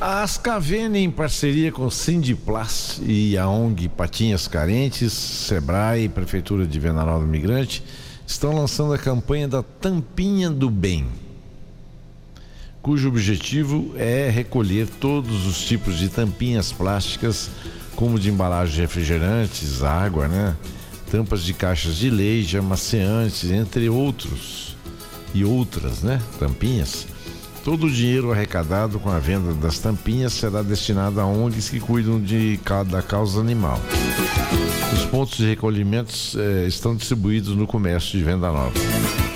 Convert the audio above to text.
A Ascavene, em parceria com Sindiplas e a ONG Patinhas Carentes, Sebrae e Prefeitura de Venda Nova Imigrante, estão lançando a campanha da Tampinha do Bem, cujo objetivo é recolher todos os tipos de tampinhas plásticas, como de embalagem de refrigerantes, água, tampas de caixas de leite, amaciantes, entre outros e outras, tampinhas. Todo o dinheiro arrecadado com a venda das tampinhas será destinado a ONGs que cuidam da causa animal. Os pontos de recolhimento estão distribuídos no comércio de Venda Nova.